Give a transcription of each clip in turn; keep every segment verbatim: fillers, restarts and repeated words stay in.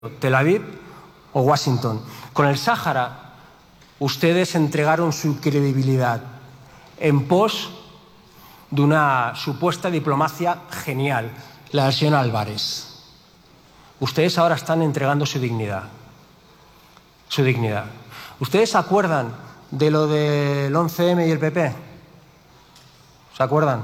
Tel Aviv o Washington. Con el Sáhara, ustedes entregaron su credibilidad en pos de una supuesta diplomacia genial, la del señor Álvarez. Ustedes ahora están entregando su dignidad. Su dignidad. ¿Ustedes se acuerdan de lo del once eme y el P P? ¿Se acuerdan?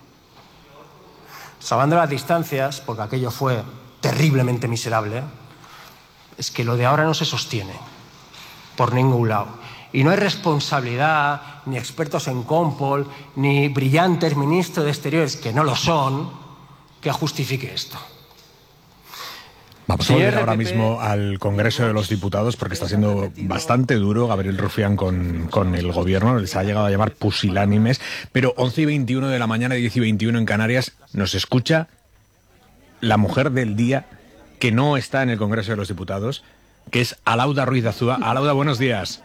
Salvando las distancias, porque aquello fue terriblemente miserable, es que lo de ahora no se sostiene por ningún lado. Y no hay responsabilidad, ni expertos en Compol, ni brillantes ministros de Exteriores, que no lo son, que justifique esto. Vamos a volver ahora mismo al Congreso de los Diputados, porque está siendo bastante duro Gabriel Rufián con, con el gobierno. Les ha llegado a llamar pusilánimes. Pero once y veintiuno de la mañana, diez y veintiuno en Canarias, nos escucha la mujer del día que no está en el Congreso de los Diputados, que es Alauda Ruiz de Azúa. Alauda, buenos días.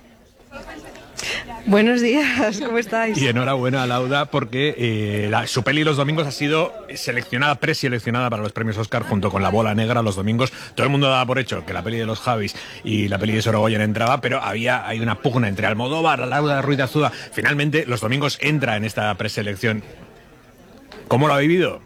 Buenos días, ¿cómo estáis? Y enhorabuena, Alauda, porque eh, la, su peli Los Domingos ha sido seleccionada, preseleccionada para los premios Oscar junto con La Bola Negra. Los Domingos, todo el mundo daba por hecho que la peli de los Javis y la peli de Sorogoyen entraba, pero había hay una pugna entre Almodóvar, Alauda Ruiz de Azúa. Finalmente, Los Domingos entra en esta preselección. ¿Cómo lo ha vivido?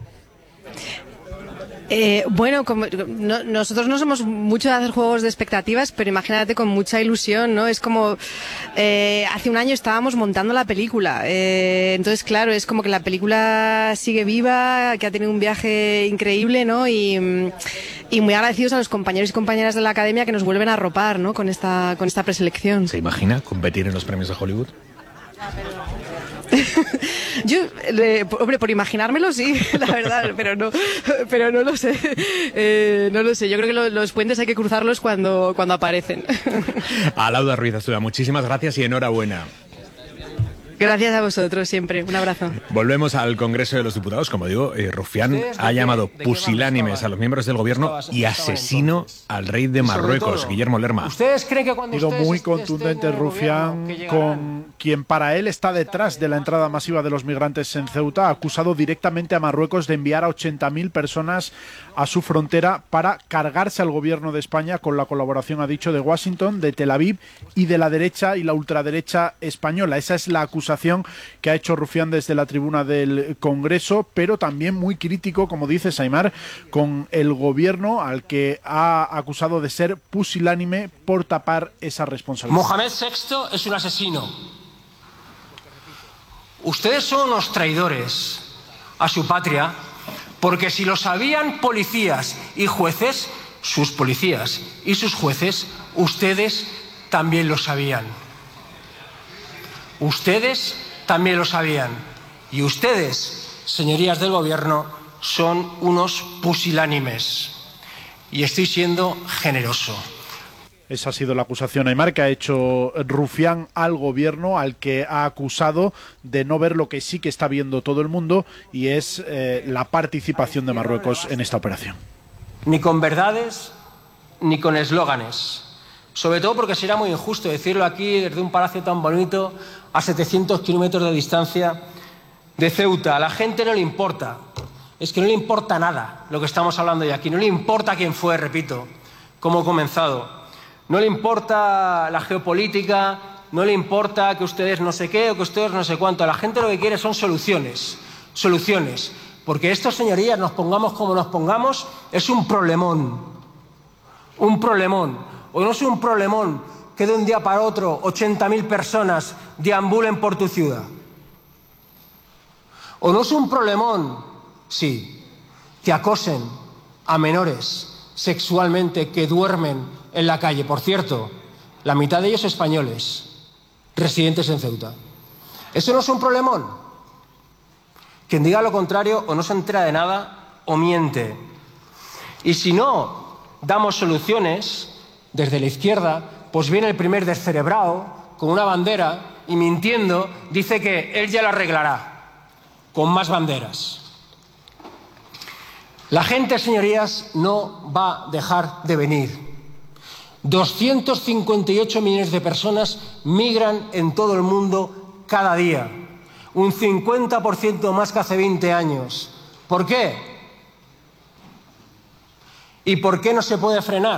Eh, bueno, como, no, nosotros no somos mucho de hacer juegos de expectativas, pero imagínate con mucha ilusión, ¿no? Es como, eh, hace un año estábamos montando la película, eh, entonces claro, es como que la película sigue viva, que ha tenido un viaje increíble, ¿no? Y, y muy agradecidos a los compañeros y compañeras de la Academia que nos vuelven a arropar, ¿no? Con esta, con esta preselección. ¿Se imagina competir en los premios de Hollywood? Yo, eh, hombre, por imaginármelo sí, la verdad, pero no, pero no lo sé, eh, no lo sé. Yo creo que lo, los puentes hay que cruzarlos cuando, cuando aparecen. Alauda Ruiz de Azúa, muchísimas gracias y enhorabuena. Gracias a vosotros siempre, un abrazo. Volvemos al Congreso de los Diputados. Como digo, eh, Rufián ha llamado pusilánimes a los miembros del gobierno y asesino al rey de Marruecos, Guillermo Lerma. ¿Ustedes creen que cuando Ha sido muy ustedes contundente estén en el Rufián gobierno, que con quien para él está detrás de la entrada masiva de los migrantes en Ceuta. Ha acusado directamente a Marruecos de enviar a ochenta mil personas a su frontera para cargarse al gobierno de España con la colaboración, ha dicho, de Washington, de Tel Aviv y de la derecha y la ultraderecha española? Esa es la acusación que ha hecho Rufián desde la tribuna del Congreso, pero también muy crítico, como dice Aimar, con el gobierno al que ha acusado de ser pusilánime por tapar esa responsabilidad. Mohamed sexto es un asesino. Ustedes son unos traidores a su patria, porque si lo sabían policías y jueces, sus policías y sus jueces, ustedes también lo sabían. Ustedes también lo sabían. Y ustedes, señorías del gobierno, son unos pusilánimes. Y estoy siendo generoso. Esa ha sido la acusación, Aimar, que ha hecho Rufián al gobierno, al que ha acusado de no ver lo que sí que está viendo todo el mundo, y es eh, la participación de Marruecos en esta operación. Ni con verdades, ni con eslóganes. Sobre todo porque será muy injusto decirlo aquí desde un palacio tan bonito a setecientos kilómetros de distancia de Ceuta. A la gente no le importa. Es que no le importa nada lo que estamos hablando hoy aquí. No le importa quién fue, repito, cómo ha comenzado. No le importa la geopolítica, no le importa que ustedes no sé qué o que ustedes no sé cuánto. A la gente lo que quiere son soluciones. Soluciones. Porque esto, señorías, nos pongamos como nos pongamos, es un problemón. Un problemón. O no es un problemón que de un día para otro ochenta mil personas deambulen por tu ciudad. O no es un problemón, sí, que acosen a menores sexualmente que duermen en la calle. Por cierto, la mitad de ellos españoles, residentes en Ceuta. ¿Eso no es un problemón? Quien diga lo contrario o no se entera de nada o miente. Y si no damos soluciones desde la izquierda, pues viene el primer descerebrado con una bandera y mintiendo dice que él ya lo arreglará con más banderas. La gente, señorías, no va a dejar de venir. doscientos cincuenta y ocho millones de personas migran en todo el mundo cada día. Un cincuenta por ciento más que hace veinte años. ¿Por qué? ¿Y por qué no se puede frenar?